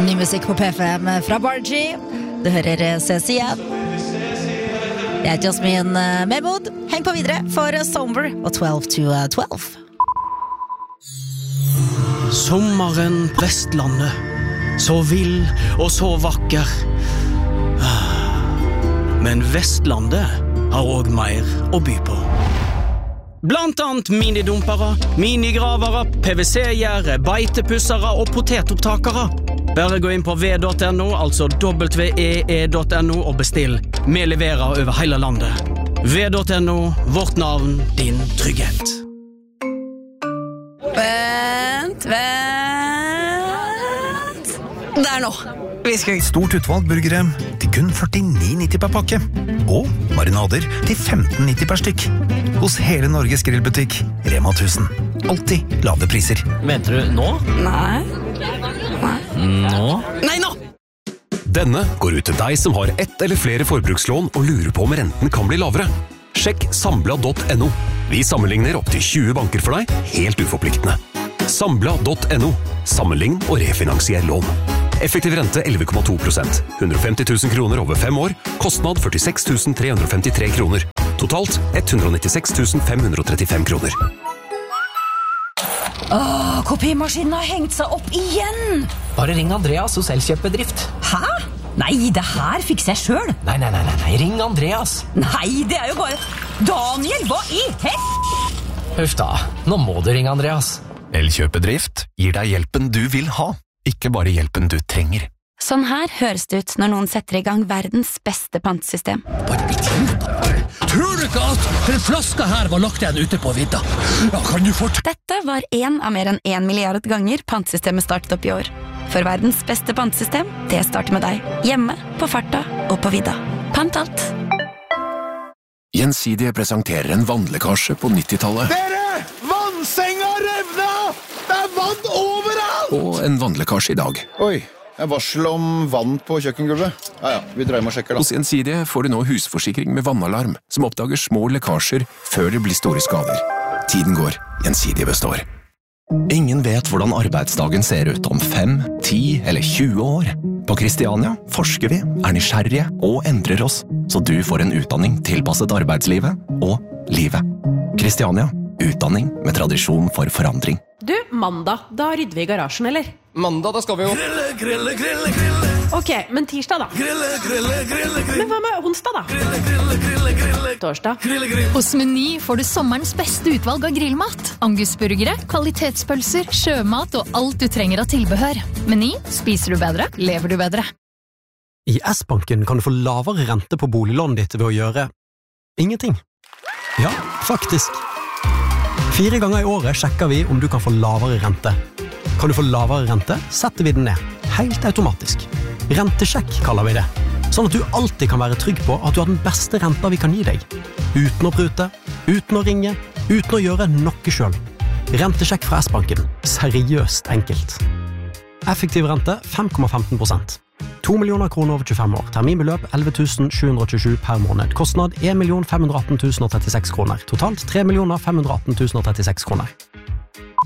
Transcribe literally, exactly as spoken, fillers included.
Ny musikk på P fem fra Bargie. Du hører Cecilia. Jeg heter Jasmin Mehmood. Heng på videre for Somber og twelve to twelve. Sommeren på Vestlandet, så vill og så vakker. Men Vestlandet har også mer å by på. Blant annet minidumpere, minigravere, P V C-gjerde, beitepussere og potetopptakere. Bare gå inn på v punktum n o, altså w e e punktum n o og bestill. Vi leverer over hele landet. v punktum n o, vårt navn, din trygghet. Vent, vent. Der nå. Vi skal... Stort utvalg burgere til kun førtini nitti per pakke. Og marinader til femten nitti per stykk. Hos hele Norges grillbutikk, Rema tusen. Alltid lave priser. Mente du nå? Nei. Nei. Nå? Nei, nå! Denne går ut til deg som har ett eller flere forbrukslån og lurer på om renten kan bli lavere. Sjekk sambla punktum n o. Vi sammenligner opp til tjue banker for deg, helt uforpliktende. sambla punktum n o. Sammenlign og refinansier lån. Effektiv rente elleve komma to prosent. hundre og femti tusen kroner over fem år. Kostnad førtiseks tusen tre hundre og femtitre kroner. Totalt ett hundre og nittiseks tusen fem hundre og trettifem kroner. Åh, kopimaskinen har hengt seg opp igjen! Bare ring Andreas hos Elkjøpbedrift. Hæ? Nei, det her fikser jeg selv. Nei, nei, nei, nei, nei, ring Andreas. Nei, det er jo bare... Daniel, hva i hel... Huff da, nå må du ringe Andreas. Elkjøpbedrift gir deg hjelpen du vil ha, ikke bare hjelpen du trenger. Sånn her høres det ut når noen setter i gang verdens beste pantesystem. Tror du ikke at den flaska her var lagt igjen ute på vidda? Ja, kan du fort... Dette var en av mer enn en milliard ganger pantsystemet startet opp i år. For verdens beste pantesystem, det starter med deg. Hjemme, på farta og på vidda. Pant alt. Gjensidige presenterer en vannlekkasje på nittitallet. Dere! Vannsenga revna! Det er vann overalt! Og en vannlekkasje i dag. Oi, jeg varsel om vann på kjøkkengulvet. Ja, ja, vi dreier med og sjekker da. Hos Gjensidige får du nå husforsikring med vannalarm, som oppdager små lekkasjer før det blir store skader. Tiden går, Gjensidige består. Ingen vet hvordan arbeidsdagen ser ut om fem, ti eller tjue år. På Kristiania forsker vi, er nysgjerrige og endrer oss, så du får en utdanning tilpasset arbeidslivet og livet. Kristiania, utdanning med tradisjon for forandring. Du, mandag, da rydder vi i garasjen, eller? Mandag, da skal vi jo... Grille, grille, grille, grille. Ok, men tirsdag da? Grille, grille, grille, grille. Men hva med onsdag da? Grille, grille, grille, grille. Torsdag? Grille, grille. Hos Meny får du sommerens beste utvalg av grillmat. Angusburgere, kvalitetspølser, sjømat og alt du trenger av tilbehør. Meny, spiser du bedre, lever du bedre. I S-banken kan du få lavere rente på boliglånet ditt ved å gjøre ingenting. Ja, faktisk. Fire ganger i året sjekker vi om du kan få lavere rente. Kan du få lavere rente, setter vi den ned. Helt automatisk. Rentesjekk kaller vi det. Sånn at du alltid kan være trygg på at du har den beste renta vi kan gi deg. Uten å prute, uten å ringe, uten å gjøre noe selv. Rentesjekk fra S-banken. Seriøst enkelt. Effektiv rente fem komma femten prosent. to millioner kroner over tjuefem år. Terminbeløp elleve tusen sju hundre og tjuesju per måned. Kostnad en million fem hundre og atten tusen og trettiseks kroner. Totalt tre millioner fem hundre og atten tusen og trettiseks kroner.